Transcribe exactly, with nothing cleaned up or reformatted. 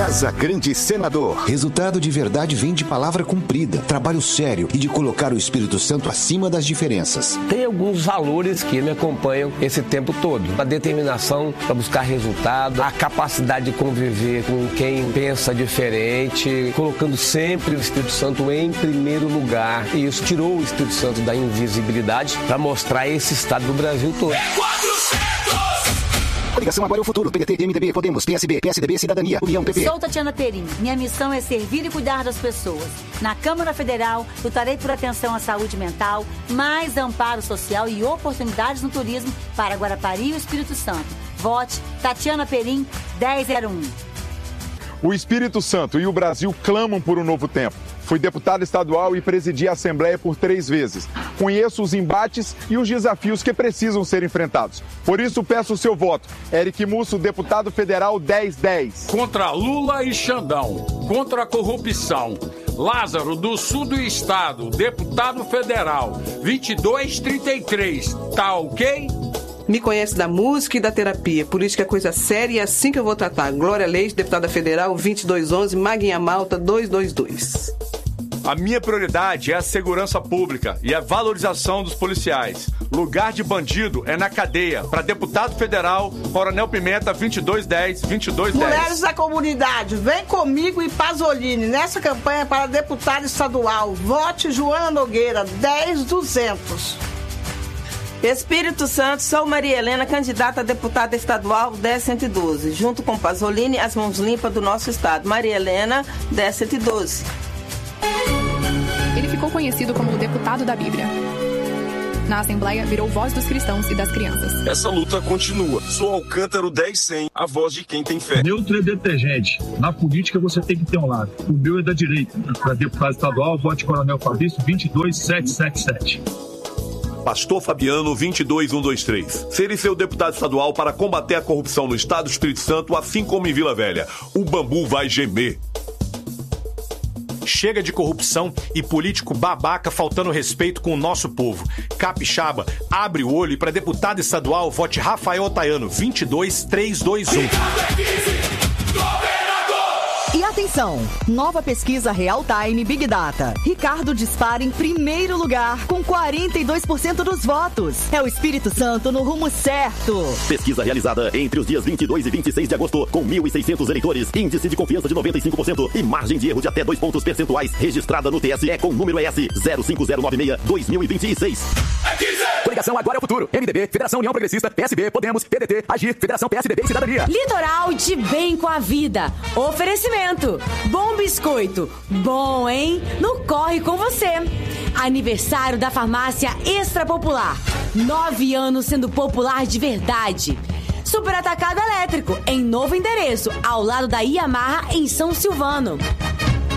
Casa Grande Senador. Resultado de verdade vem de palavra cumprida, trabalho sério e de colocar o Espírito Santo acima das diferenças. Tem alguns valores que me acompanham esse tempo todo. A determinação para buscar resultado, a capacidade de conviver com quem pensa diferente, colocando sempre o Espírito Santo em primeiro lugar. E isso tirou o Espírito Santo da invisibilidade para mostrar esse estado do Brasil todo. Coligação Agora é o Futuro. P D T, M D B, Podemos, P S B, P S D B, Cidadania, União, P P. Sou Tatiana Perim. Minha missão é servir e cuidar das pessoas. Na Câmara Federal, lutarei por atenção à saúde mental, mais amparo social e oportunidades no turismo para Guarapari e o Espírito Santo. Vote Tatiana Perim, dez zero um. O Espírito Santo e o Brasil clamam por um novo tempo. Fui deputado estadual e presidi a Assembleia por três vezes. Conheço os embates e os desafios que precisam ser enfrentados. Por isso, peço o seu voto. Eric Musso, deputado federal dez dez. Contra Lula e Xandão. Contra a corrupção. Lázaro, do sul do estado, deputado federal, vinte e dois trinta e três. Tá ok? Me conhece da música e da terapia, por isso que é coisa séria e é assim que eu vou tratar. Glória Leite, deputada federal, vinte e dois onze, Maguinha Malta, duzentos e vinte e dois. A minha prioridade é a segurança pública e a valorização dos policiais. Lugar de bandido é na cadeia. Para deputado federal, Coronel Pimenta, vinte e dois dez, vinte e dois dez. Mulheres da comunidade, vem comigo e Pasolini nessa campanha para deputado estadual. Vote Joana Nogueira, dez duzentos. Espírito Santo, sou Maria Helena, candidata a deputada estadual dez cento e doze. Junto com Pasolini, as mãos limpas do nosso estado. Maria Helena, dez cento e doze. Ele ficou conhecido como o deputado da Bíblia. Na Assembleia, virou voz dos cristãos e das crianças. Essa luta continua. Sou Alcântaro dez cem, a voz de quem tem fé. Neutro é detergente. Na política você tem que ter um lado. O meu é da direita. Para deputado estadual, vote Coronel Fabrício, vinte e dois setecentos e setenta e sete. Pastor Fabiano, vinte e dois cento e vinte e três. Serei seu deputado estadual para combater a corrupção no estado do Espírito Santo, assim como em Vila Velha. O bambu vai gemer. Chega de corrupção e político babaca faltando respeito com o nosso povo. Capixaba, abre o olho e para deputado estadual, vote Rafael Otaiano, vinte e dois trezentos e vinte e um. E atenção, nova pesquisa Real Time Big Data. Ricardo dispara em primeiro lugar com quarenta e dois por cento dos votos. É o Espírito Santo no rumo certo. Pesquisa realizada entre os dias vinte e dois e vinte e seis de agosto com mil e seiscentos eleitores. Índice de confiança de noventa e cinco por cento e margem de erro de até dois pontos percentuais. Registrada no T S E com número E S zero cinco zero nove seis dois mil e vinte e seis. Coligação Agora é o Futuro. M D B, Federação União Progressista, P S B, Podemos, P D T, Agir, Federação P S D B e Cidadania. Litoral de bem com a vida. Oferecimento. Bom biscoito. Bom, hein? No Corre com você. Aniversário da Farmácia Extra Popular. Nove anos sendo popular de verdade. Super Atacado Elétrico, em novo endereço, ao lado da Yamaha, em São Silvano.